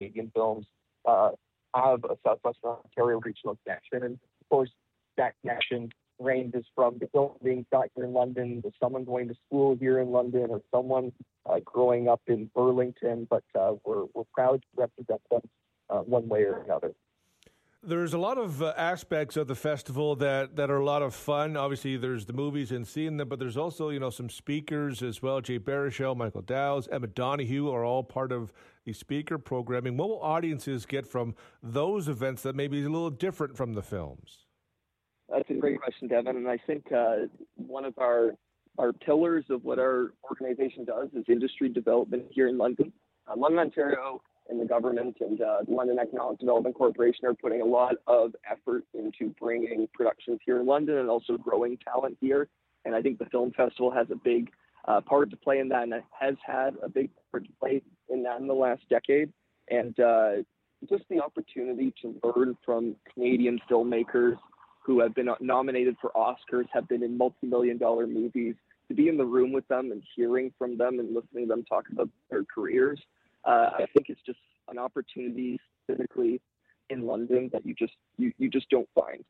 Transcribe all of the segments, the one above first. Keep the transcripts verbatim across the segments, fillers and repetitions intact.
Canadian films uh, have a Southwestern Ontario regional connection. And of course, that connection ranges from the film being shot here in London to someone going to school here in London or someone uh, growing up in Burlington. But uh, we're, we're proud to represent them uh, one way or another. There's a lot of uh, aspects of the festival that, that are a lot of fun. Obviously, there's the movies and seeing them, but there's also, you know, some speakers as well. Jay Baruchel, Michael Dowse, Emma Donoghue are all part of the speaker programming. What will audiences get from those events that may be a little different from the films? That's a great question, Devin. And I think uh, one of our our pillars of what our organization does is industry development here in London. Uh, London, Ontario, and the government and uh, the London Economic Development Corporation are putting a lot of effort into bringing productions here in London and also growing talent here. And I think the film festival has a big uh, part to play in that, and it has had a big part to play in that in the last decade. And uh, just the opportunity to learn from Canadian filmmakers who have been nominated for Oscars, have been in multi-million dollar movies, to be in the room with them and hearing from them and listening to them talk about their careers. Uh, I think it's just an opportunity specifically in London that you just you, you just don't find.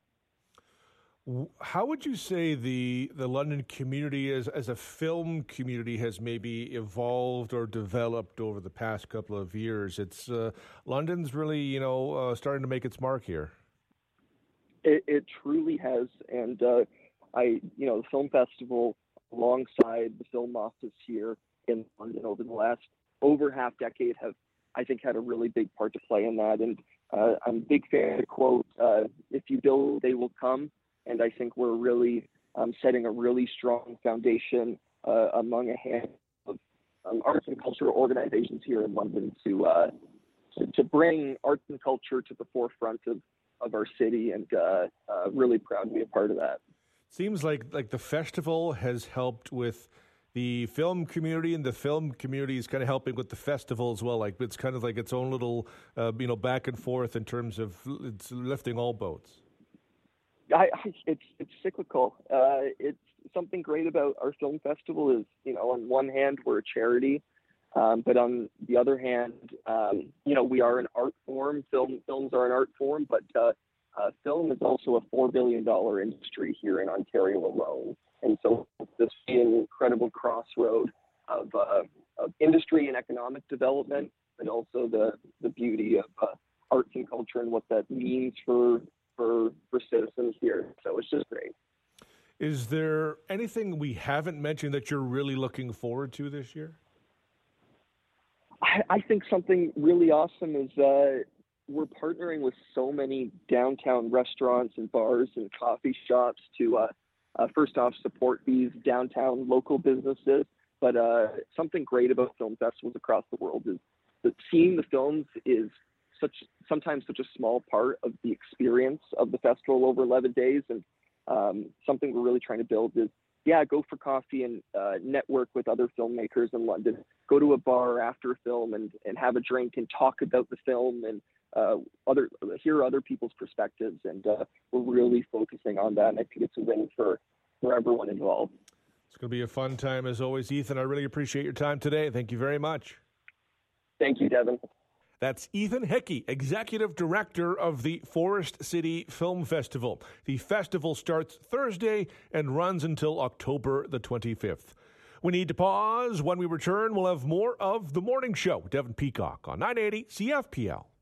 How would you say the the London community as, as a film community has maybe evolved or developed over the past couple of years? It's uh, London's really, you know, uh, starting to make its mark here. It, it truly has, and uh, I, you know, the film festival alongside the film office here in London over the last over half decade have, I think, had a really big part to play in that. And uh, I'm a big fan of the quote, uh, "If you build, they will come." And I think we're really um, setting a really strong foundation uh, among a handful of um, arts and cultural organizations here in London to, uh, to to bring arts and culture to the forefront of of our city, and uh, uh, really proud to be a part of that. Seems like like the festival has helped with the film community, and the film community is kind of helping with the festival as well. Like it's kind of like its own little, uh, you know, back and forth in terms of it's lifting all boats. I, I, it's it's cyclical. Uh, it's something great about our film festival is, you know, on one hand we're a charity. Um, but on the other hand, um, you know, we are an art form. Film films are an art form, but uh, uh, film is also a four billion dollars industry here in Ontario alone. And so this is an incredible crossroad of, uh, of industry and economic development, but also the, the beauty of uh, arts and culture and what that means for, for, for citizens here. So it's just great. Is there anything we haven't mentioned that you're really looking forward to this year? I think something really awesome is uh, we're partnering with so many downtown restaurants and bars and coffee shops to, uh, uh, first off, support these downtown local businesses. But uh, something great about film festivals across the world is that seeing the films is such sometimes such a small part of the experience of the festival over eleven days. And um, something we're really trying to build is, yeah, go for coffee and uh, network with other filmmakers in London. Go to a bar after a film and, and have a drink and talk about the film and uh, other hear other people's perspectives. And uh, we're really focusing on that. And I think it's a win for, for everyone involved. It's going to be a fun time as always, Ethan. I really appreciate your time today. Thank you very much. Thank you, Devin. That's Ethan Hickey, Executive Director of the Forest City Film Festival. The festival starts Thursday and runs until October the twenty-fifth. We need to pause. When we return, we'll have more of The Morning Show. Devin Peacock on nine eighty C F P L.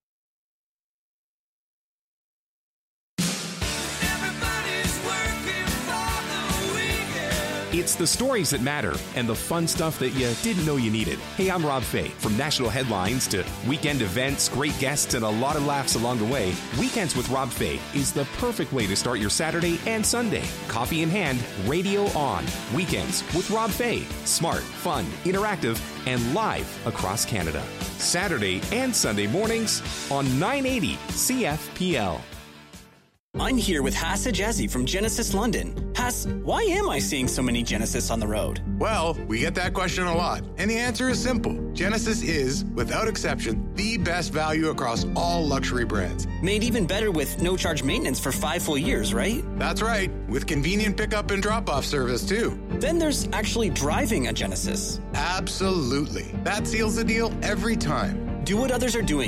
It's the stories that matter and the fun stuff that you didn't know you needed. Hey, I'm Rob Fay. From national headlines to weekend events, great guests, and a lot of laughs along the way, Weekends with Rob Fay is the perfect way to start your Saturday and Sunday. Coffee in hand, radio on. Weekends with Rob Fay. Smart, fun, interactive, and live across Canada. Saturday and Sunday mornings on nine eighty C F P L. I'm here with Hass Ajazi from Genesis London. Hass, why am I seeing so many Genesis on the road? Well, we get that question a lot, and the answer is simple. Genesis is, without exception, the best value across all luxury brands. Made even better with no-charge maintenance for five full years, right? That's right, with convenient pickup and drop-off service, too. Then there's actually driving a Genesis. Absolutely. That seals the deal every time. Do what others are doing